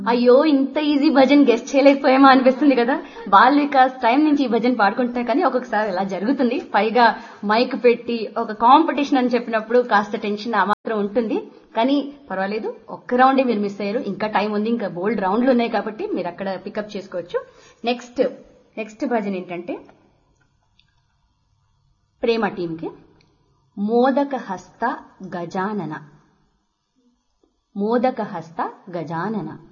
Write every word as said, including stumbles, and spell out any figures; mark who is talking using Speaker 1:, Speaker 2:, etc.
Speaker 1: అయ్యో ఇంత easy bhajan guest చేయలేకపోయామా అనిపిస్తుంది కదా. బాల్ వికాస్ టైం నుంచి ఈ భజన్ పాడుకుంటున్నా కానీ ఒక్కొక్కసారి ఇలా జరుగుతుంది. పైగా మైక్ పెట్టి ఒక కాంపిటీషన్ అని చెప్పినప్పుడు కాస్త టెన్షన్ ఆ మాత్రం ఉంటుంది. కానీ పర్వాలేదు, ఒక్క రౌండే మీరు మిస్ అయ్యారు. ఇంకా టైం ఉంది, ఇంకా బోల్డ్ రౌండ్లు ఉన్నాయి కాబట్టి మీరు అక్కడ పికప్ చేసుకోవచ్చు. నెక్స్ట్ నెక్స్ట్ భజన్ ఏంటంటే ప్రేమ టీంకి మోదక హస్త గజానన. మోదక హస్త గజానన